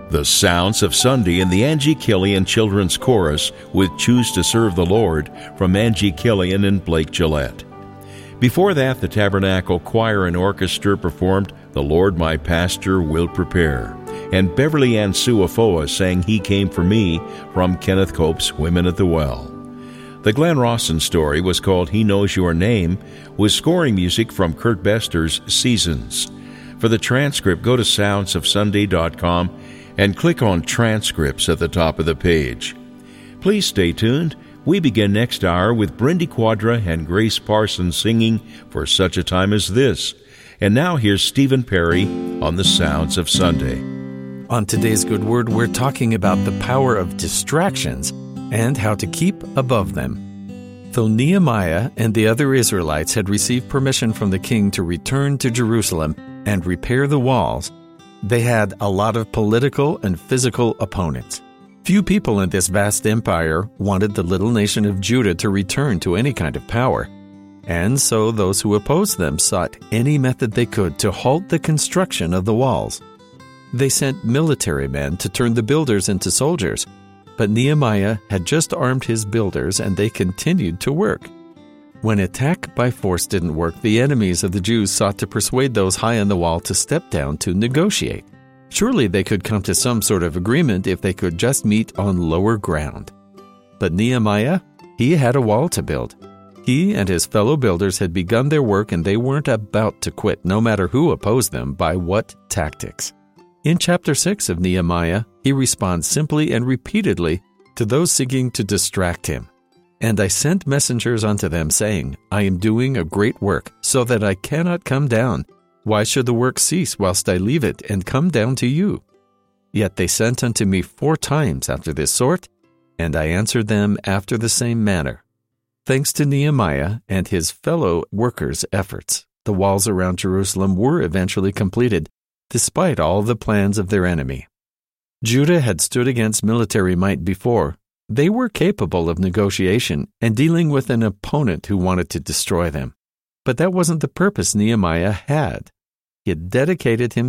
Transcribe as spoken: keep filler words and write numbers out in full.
The Sounds of Sunday in the Angie Killian Children's Chorus with Choose to Serve the Lord from Angie Killian and Blake Gillette. Before that, the Tabernacle Choir and Orchestra performed The Lord My Pastor Will Prepare, and Beverly Ann Suafoa sang He Came for Me from Kenneth Cope's Women at the Well. The Glenn Rawson story was called He Knows Your Name, with scoring music from Kurt Bester's Seasons. For the transcript, go to sounds of sunday dot com and click on Transcripts at the top of the page. Please stay tuned. We begin next hour with Brindy Quadra and Grace Parsons singing For Such a Time as This. And now here's Stephen Perry on the Sounds of Sunday. On today's Good Word, we're talking about the power of distractions and how to keep above them. Though Nehemiah and the other Israelites had received permission from the king to return to Jerusalem and repair the walls, they had a lot of political and physical opponents. Few people in this vast empire wanted the little nation of Judah to return to any kind of power, and so those who opposed them sought any method they could to halt the construction of the walls. They sent military men to turn the builders into soldiers, but Nehemiah had just armed his builders and they continued to work. When attack by force didn't work, the enemies of the Jews sought to persuade those high on the wall to step down to negotiate. Surely they could come to some sort of agreement if they could just meet on lower ground. But Nehemiah, he had a wall to build. He and his fellow builders had begun their work and they weren't about to quit, no matter who opposed them by what tactics. In chapter six of Nehemiah, he responds simply and repeatedly to those seeking to distract him. And I sent messengers unto them, saying, I am doing a great work, so that I cannot come down. Why should the work cease whilst I leave it, and come down to you? Yet they sent unto me four times after this sort, and I answered them after the same manner. Thanks to Nehemiah and his fellow workers' efforts, the walls around Jerusalem were eventually completed, despite all the plans of their enemy. Judah had stood against military might before. They were capable of negotiation and dealing with an opponent who wanted to destroy them. But that wasn't the purpose Nehemiah had. He had dedicated himself